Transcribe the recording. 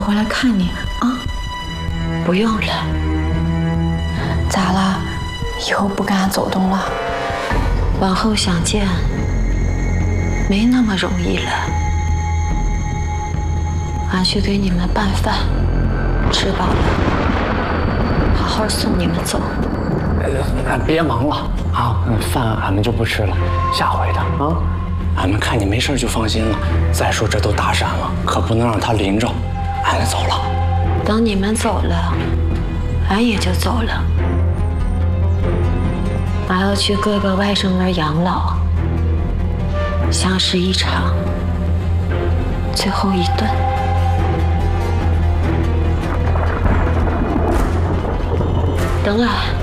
回来看你啊。 不用了。 咋了？以后不跟俺走动了？ 往后想见，没那么容易了。俺去给你们拌饭，吃饱了，好好送你们走。 别忙了啊，饭俺们就不吃了，下回的啊。俺们看你没事就放心了。再说这都大山了，可不能让他淋着。俺走了。 等你们走了，俺也就走了。俺要去哥哥外甥那儿养老，像是一场最后一顿。等俺。